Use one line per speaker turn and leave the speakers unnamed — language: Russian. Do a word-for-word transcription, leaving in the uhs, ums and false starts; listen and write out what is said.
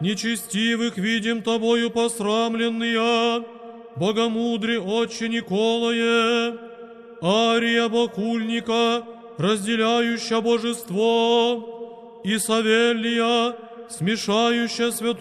нечестивых видим тобою посрамленные, Богомудрый отче Николае, Ария Бакульника, разделяющая божество, и Савелия, смешающая святую